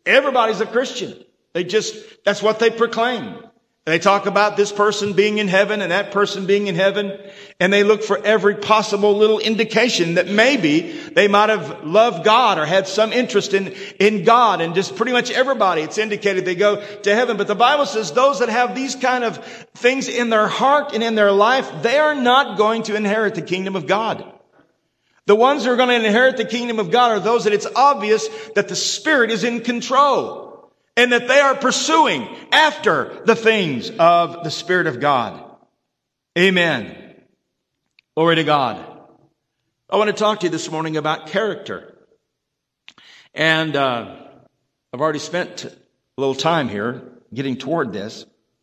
Everybody's a Christian. That's what they proclaim. They talk about this person being in heaven and that person being in heaven. And they look for every possible little indication that maybe they might have loved God or had some interest in God. And just pretty much everybody, it's indicated they go to heaven. But the Bible says those that have these kind of things in their heart and in their life, they are not going to inherit the kingdom of God. The ones who are going to inherit the kingdom of God are those that it's obvious that the Spirit is in control. And that they are pursuing after the things of the Spirit of God. Amen. Glory to God. I want to talk to you this morning about character. And I've already spent a little time here getting toward this.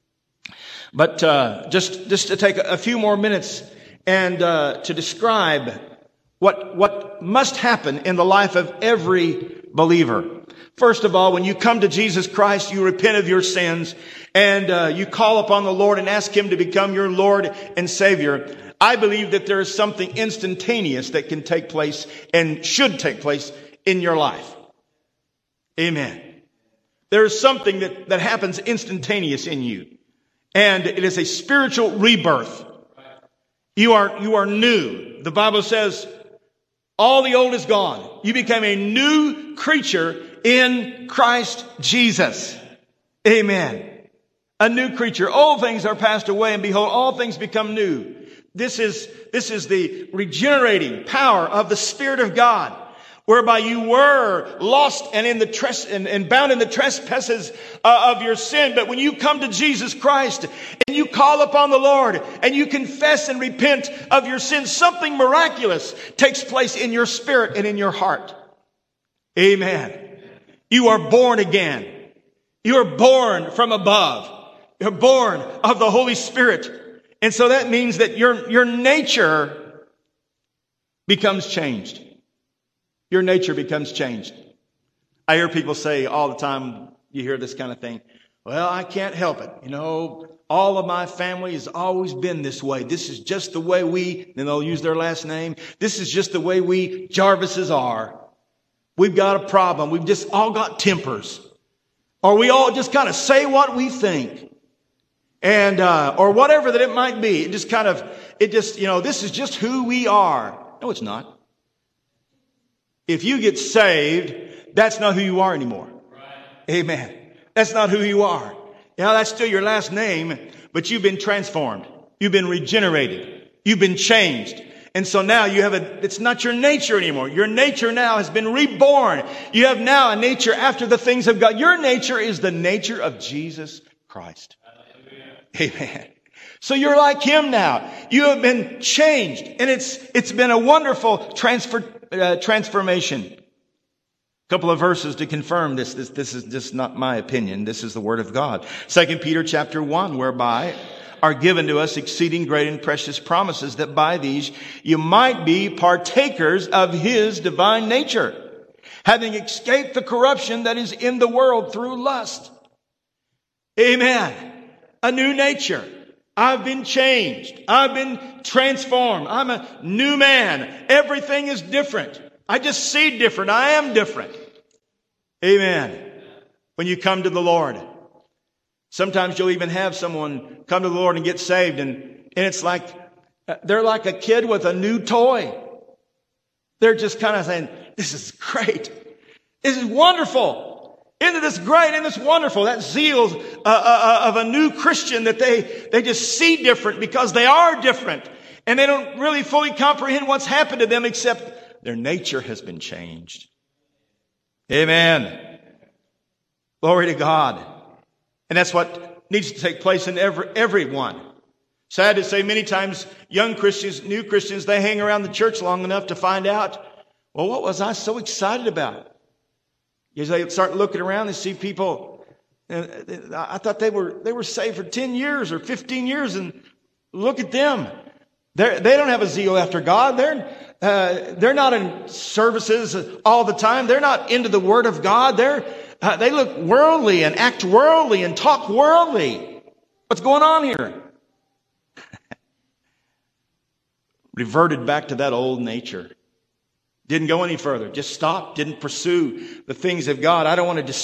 But just to take a few more minutes and to describe what must happen in the life of every believer. First of all, when you come to Jesus Christ, you repent of your sins and you call upon the Lord and ask Him to become your Lord and Savior. I believe that there is something instantaneous that can take place and should take place in your life. Amen. There is something that happens instantaneous in you. And it is a spiritual rebirth. You are new. The Bible says, all the old is gone. You became a new creature in Christ Jesus. Amen. A new creature. Old things are passed away, and behold, all things become new. This is the regenerating power of the Spirit of God, whereby you were lost and and bound in the trespasses of your sin. But when you come to Jesus Christ and you call upon the Lord and you confess and repent of your sins, something miraculous takes place in your spirit and in your heart. Amen. You are born again. You are born from above. You're born of the Holy Spirit. And so that means that your nature becomes changed. Your nature becomes changed. I hear people say all the time, you hear this kind of thing. Well, I can't help it. All of my family has always been this way. This is just the way and they'll use their last name. This is just the way we Jarvises are. We've got a problem. We've just all got tempers. Or we all just kind of say what we think. And, or whatever that it might be. This is just who we are. No, it's not. If you get saved, that's not who you are anymore. Right. Amen. That's not who you are. That's still your last name, but you've been transformed. You've been regenerated. You've been changed. And so now it's not your nature anymore. Your nature now has been reborn. You have now a nature after the things of God. Your nature is the nature of Jesus Christ. Amen. So you're like Him now. You have been changed. And it's been a wonderful transformation. A couple of verses to confirm this. This is just not my opinion. This is the Word of God. 2 Peter chapter 1, whereby are given to us exceeding great and precious promises, that by these you might be partakers of His divine nature, having escaped the corruption that is in the world through lust. Amen. A new nature. I've been changed. I've been transformed. I'm a new man. Everything is different. I just see different. I am different. Amen. When you come to the Lord. Sometimes you'll even have someone come to the Lord and get saved, and it's like they're like a kid with a new toy. They're just kind of saying, this is great. This is wonderful. Isn't this great? Isn't this wonderful? That zeal of a new Christian, that they just see different because they are different. And they don't really fully comprehend what's happened to them, except their nature has been changed. Amen. Glory to God. And that's what needs to take place in everyone. Sad to say, many times young Christians, new Christians, they hang around the church long enough to find out, well, what was I so excited about? As they start looking around, they see people, I thought they were saved for 10 years or 15 years, and look at them. They don't have a zeal after God. They're not in services all the time. They're not into the Word of God. They look worldly and act worldly and talk worldly. What's going on here? Reverted back to that old nature. Didn't go any further. Just stopped. Didn't pursue the things of God. I don't want to